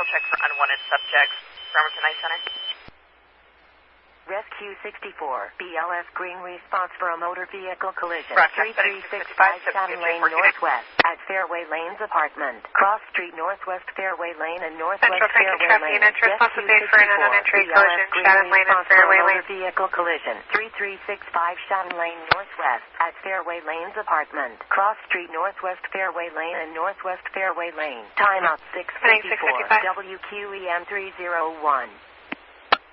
check for unwanted subjects. Bremerton Ice Center. Rescue 64, BLS Green response for a motor vehicle collision. Broadcast 3365 Chatham Lane Northwest at Fairway Lanes Apartment. Cross Street Northwest Fairway Lane and Northwest Central Fairway Traffic Lane. Unit responsible for an unentry collision. Green Chatham Lane and response for Fairway a Lane. motor vehicle collision. 3365 Chatham Lane Northwest at Fairway Lanes Apartment. Cross Street Northwest Fairway Lane and Northwest Fairway Lane. Timeout 654. WQEM 301.